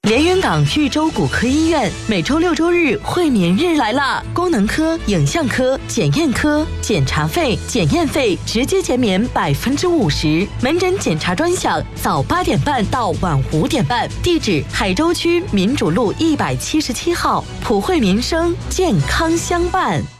连云港豫州骨科医院每周6、周日惠民日来啦！功能科、影像科、检验科检查费、检验费直接减免50%，门诊检查专享，早8点半到晚5点半。地址：海州区民主路177号，普惠民生，健康相伴。